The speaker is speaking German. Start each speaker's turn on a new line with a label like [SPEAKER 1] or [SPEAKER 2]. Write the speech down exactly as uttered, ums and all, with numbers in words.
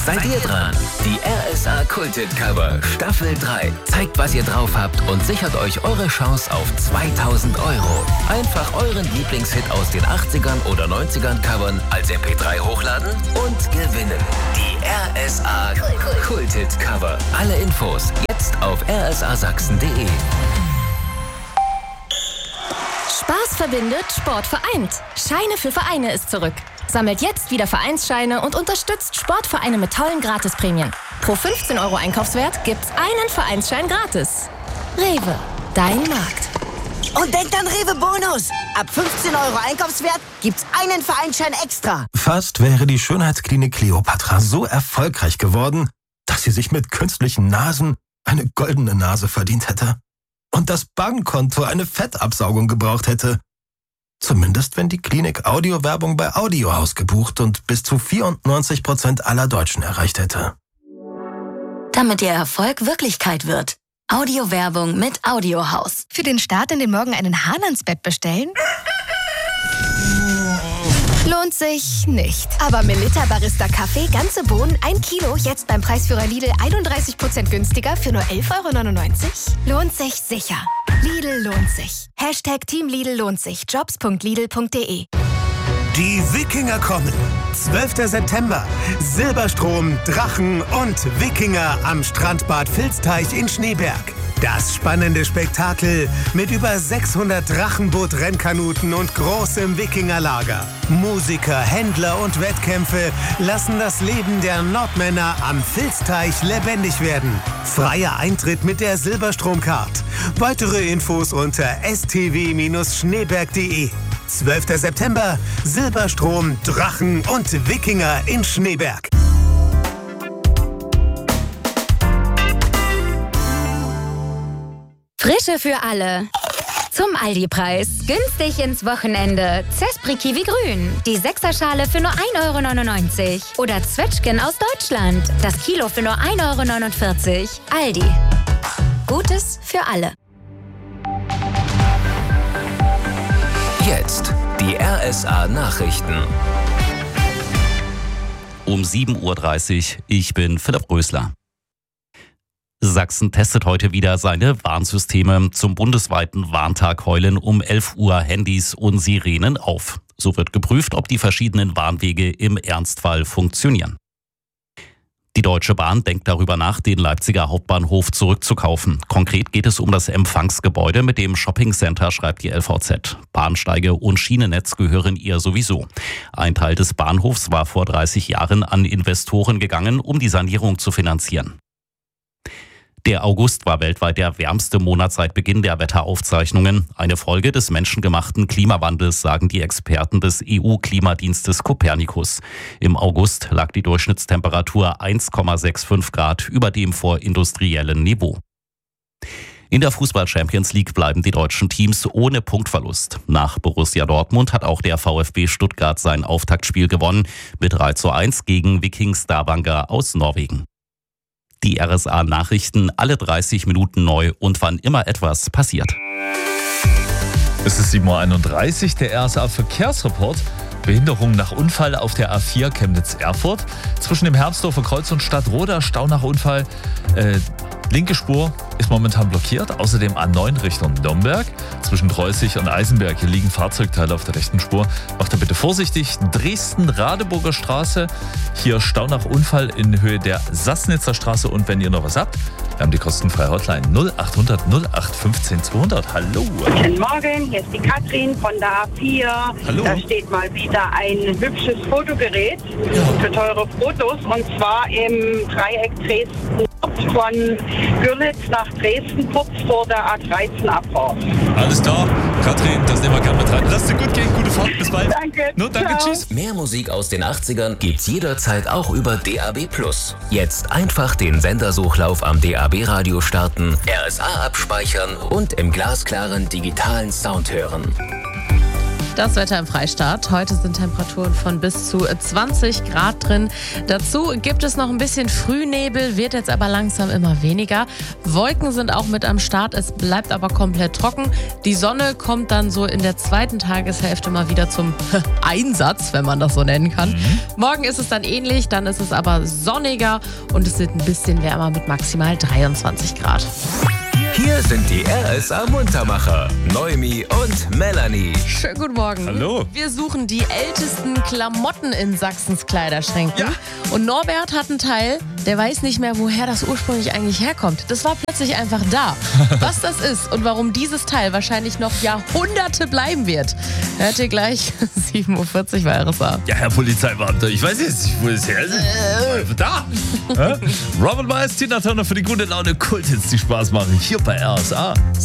[SPEAKER 1] seid ihr dran. Die R S A Kulthit Cover Staffel drei zeigt, was ihr drauf habt und sichert euch eure Chance auf zweitausend Euro. Einfach euren Lieblingshit aus den achtzigern oder neunzigern covern, als M P drei hochladen und gewinnen. Die R S A Kulthit Cover. Alle Infos jetzt auf r s a sachsen punkt d e.
[SPEAKER 2] Spaß verbindet, Sport vereint. Scheine für Vereine ist zurück. Sammelt jetzt wieder Vereinsscheine und unterstützt Sportvereine mit tollen Gratisprämien. Pro fünfzehn Euro Einkaufswert gibt's einen Vereinsschein gratis. Rewe, dein Markt.
[SPEAKER 3] Und denkt an Rewe Bonus. Ab fünfzehn Euro Einkaufswert gibt's einen Vereinsschein extra.
[SPEAKER 4] Fast wäre die Schönheitsklinik Kleopatra so erfolgreich geworden, dass sie sich mit künstlichen Nasen eine goldene Nase verdient hätte. Und das Bankkonto eine Fettabsaugung gebraucht hätte. Zumindest wenn die Klinik Audiowerbung bei Audiohaus gebucht und bis zu vierundneunzig Prozent aller Deutschen erreicht hätte.
[SPEAKER 5] Damit Ihr Erfolg Wirklichkeit wird. Audiowerbung mit Audiohaus.
[SPEAKER 6] Für den Start in den Morgen einen Hahn ans Bett bestellen? Lohnt sich nicht. Aber Melitta Barista Kaffee, ganze Bohnen, ein Kilo, jetzt beim Preisführer Lidl einunddreißig Prozent günstiger für nur elf Euro neunundneunzig? Lohnt sich sicher. Lidl lohnt sich. Hashtag Team Lidl lohnt sich. jobs punkt lidl punkt d e.
[SPEAKER 7] Die Wikinger kommen. zwölfter September. Silberstrom, Drachen und Wikinger am Strandbad Vilsteich in Schneeberg. Das spannende Spektakel mit über sechshundert Drachenboot-Rennkanuten und großem Wikingerlager. Musiker, Händler und Wettkämpfe lassen das Leben der Nordmänner am Vilsteich lebendig werden. Freier Eintritt mit der Silberstromcard. Weitere Infos unter s t w schneeberg punkt d e. zwölfter September. Silberstrom, Drachen und Wikinger in Schneeberg.
[SPEAKER 8] Frische für alle. Zum Aldi-Preis. Günstig ins Wochenende. Zespri Kiwi Grün. Die Sechserschale für nur ein Euro neunundneunzig. Oder Zwetschgen aus Deutschland. Das Kilo für nur ein Euro neunundvierzig. Aldi. Gutes für alle.
[SPEAKER 1] Jetzt die R S A Nachrichten.
[SPEAKER 9] Um sieben Uhr dreißig. Ich bin Philipp Rösler. Sachsen testet heute wieder seine Warnsysteme. Zum bundesweiten Warntag heulen um elf Uhr Handys und Sirenen auf. So wird geprüft, ob die verschiedenen Warnwege im Ernstfall funktionieren. Die Deutsche Bahn denkt darüber nach, den Leipziger Hauptbahnhof zurückzukaufen. Konkret geht es um das Empfangsgebäude mit dem Shoppingcenter, schreibt die L V Z. Bahnsteige und Schienennetz gehören ihr sowieso. Ein Teil des Bahnhofs war vor dreißig Jahren an Investoren gegangen, um die Sanierung zu finanzieren. Der August war weltweit der wärmste Monat seit Beginn der Wetteraufzeichnungen. Eine Folge des menschengemachten Klimawandels, sagen die Experten des E U-Klimadienstes Copernicus. Im August lag die Durchschnittstemperatur eins Komma fünfundsechzig Grad über dem vorindustriellen Niveau. In der Fußball-Champions League bleiben die deutschen Teams ohne Punktverlust. Nach Borussia Dortmund hat auch der VfB Stuttgart sein Auftaktspiel gewonnen mit drei zu eins gegen Viking Stavanger aus Norwegen. Die R S A-Nachrichten alle dreißig Minuten neu und wann immer etwas passiert.
[SPEAKER 10] Es ist sieben Uhr einunddreißig, der R S A-Verkehrsreport. Behinderung nach Unfall auf der A vier Chemnitz-Erfurt. Zwischen dem Hermsdorfer Kreuz und Stadtroda Stau nach Unfall. Äh, linke Spur ist momentan blockiert. Außerdem A neun Richtung Nürnberg. Zwischen Treusig und Eisenberg hier liegen Fahrzeugteile auf der rechten Spur. Macht da bitte vorsichtig. Dresden-Radeburger Straße. Hier Stau nach Unfall in Höhe der Sassnitzer Straße. Und wenn ihr noch was habt, wir haben die kostenfreie Hotline null achthundert null acht fünfzehn zweihundert. Hallo.
[SPEAKER 11] Guten Morgen, hier ist die Katrin von der A vier.
[SPEAKER 10] Hallo.
[SPEAKER 11] Da steht mal wieder ein hübsches Fotogerät für teure Fotos. Und zwar im Dreieck Dresden von Görlitz nach Dresden, kurz vor der A dreizehn Abfahrt.
[SPEAKER 10] Alles klar. Katrin, das nehmen wir gerne mit rein. Lass dir gut gehen, gute Fahrt, bis bald.
[SPEAKER 11] Danke.
[SPEAKER 10] No, danke,
[SPEAKER 11] Ciao.
[SPEAKER 10] tschüss.
[SPEAKER 1] Mehr Musik aus den achtzigern gibt's jederzeit auch über D A B plus. Jetzt einfach den Sendersuchlauf am D A B-Radio starten, R S A abspeichern und im glasklaren digitalen Sound hören.
[SPEAKER 12] Das Wetter im Freistaat. Heute sind Temperaturen von bis zu zwanzig Grad drin. Dazu gibt es noch ein bisschen Frühnebel, wird jetzt aber langsam immer weniger. Wolken sind auch mit am Start, es bleibt aber komplett trocken. Die Sonne kommt dann so in der zweiten Tageshälfte mal wieder zum Einsatz, wenn man das so nennen kann. Mhm. Morgen ist es dann ähnlich, dann ist es aber sonniger und es wird ein bisschen wärmer mit maximal dreiundzwanzig Grad.
[SPEAKER 1] Hier sind die R S A-Muntermacher, Noemi und Melanie.
[SPEAKER 12] Schönen guten Morgen.
[SPEAKER 10] Hallo.
[SPEAKER 12] Wir suchen die ältesten Klamotten in Sachsens Kleiderschränken.
[SPEAKER 10] Ja.
[SPEAKER 12] Und Norbert hat einen Teil, der weiß nicht mehr, woher das ursprünglich eigentlich herkommt. Das war plötzlich einfach da. Was das ist und warum dieses Teil wahrscheinlich noch Jahrhunderte bleiben wird, hört ihr gleich. sieben Uhr vierzig bei R S A.
[SPEAKER 10] Ja, Herr Polizeibeamter, ich weiß jetzt nicht, wo es her ist. Äh. Da. Robert Miles, Tina Turner für die gute Laune Kulthits, die Spaß machen. Hier bei R S A.